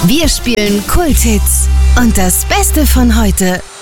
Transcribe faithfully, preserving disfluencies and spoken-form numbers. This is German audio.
Wir spielen Kulthits und das Beste von heute.